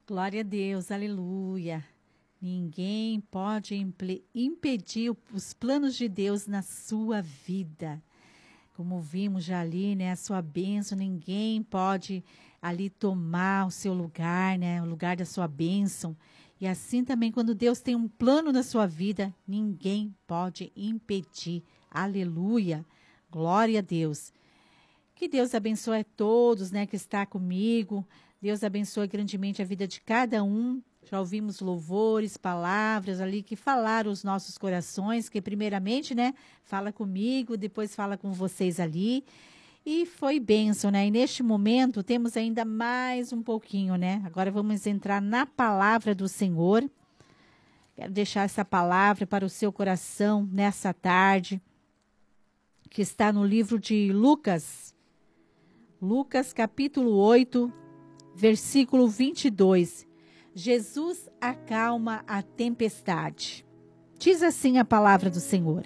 Glória a Deus, aleluia. Ninguém pode impedir os planos de Deus na sua vida. Como vimos já ali, né, a sua bênção, ninguém pode ali tomar o seu lugar, né, o lugar da sua bênção. E assim também, quando Deus tem um plano na sua vida, ninguém pode impedir. Aleluia, glória a Deus. Que Deus abençoe a todos, né, que está comigo. Deus abençoe grandemente a vida de cada um. Já ouvimos louvores, palavras ali que falaram os nossos corações, que primeiramente, né, fala comigo, depois fala com vocês ali. E foi bênção, né? E neste momento temos ainda mais um pouquinho, né? Agora vamos entrar na palavra do Senhor. Quero deixar essa palavra para o seu coração nessa tarde, que está no livro de Lucas. Lucas capítulo 8, versículo 22. Jesus acalma a tempestade. Diz assim a palavra do Senhor.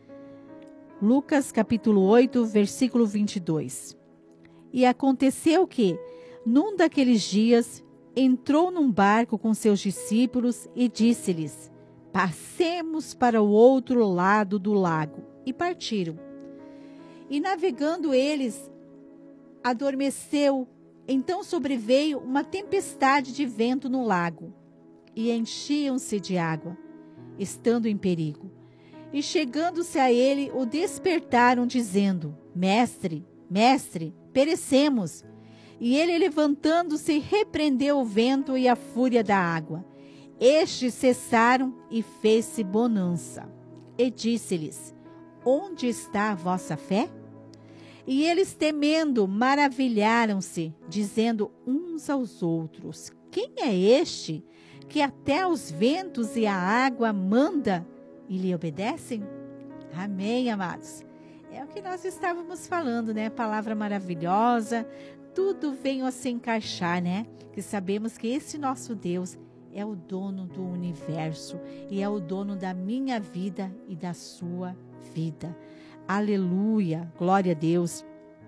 Lucas capítulo 8, versículo 22. E aconteceu que, num daqueles dias, entrou num barco com seus discípulos e disse-lhes: passemos para o outro lado do lago. E partiram. E navegando eles, adormeceu. Então sobreveio uma tempestade de vento no lago, e enchiam-se de água, estando em perigo. E chegando-se a ele, o despertaram, dizendo: Mestre, mestre, perecemos. E ele, levantando-se, repreendeu o vento e a fúria da água. Estes cessaram e fez-se bonança. E disse-lhes: Onde está a vossa fé? E eles, temendo, maravilharam-se, dizendo uns aos outros: Quem é este que até os ventos e a água manda e lhe obedecem? Amém, amados. É o que nós estávamos falando, né? Palavra maravilhosa. Tudo veio a se encaixar, né? Que sabemos que esse nosso Deus é o dono do universo e é o dono da minha vida e da sua vida. Aleluia, glória a Deus.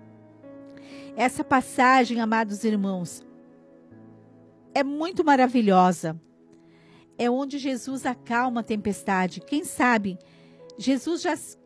Essa passagem, amados irmãos, é muito maravilhosa. É onde Jesus acalma a tempestade. Quem sabe, Jesus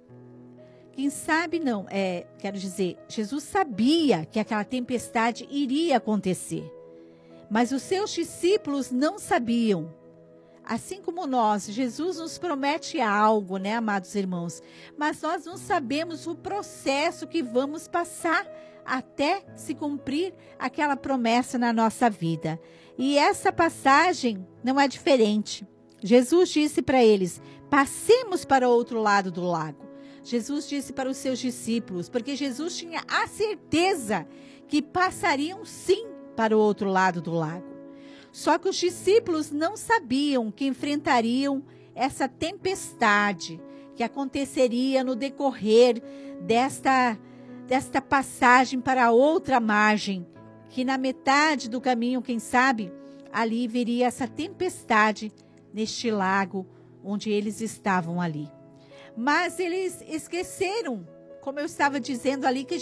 sabia que aquela tempestade iria acontecer. Mas os seus discípulos não sabiam. Assim como nós, Jesus nos promete algo, né, amados irmãos? Mas nós não sabemos o processo que vamos passar até se cumprir aquela promessa na nossa vida. E essa passagem não é diferente. Jesus disse para eles: passemos para o outro lado do lago. Jesus disse para os seus discípulos, porque Jesus tinha a certeza que passariam sim para o outro lado do lago. Só que os discípulos não sabiam que enfrentariam essa tempestade que aconteceria no decorrer desta passagem para a outra margem, que na metade do caminho, quem sabe, ali viria essa tempestade neste lago onde eles estavam ali. Mas eles esqueceram, como eu estava dizendo ali, que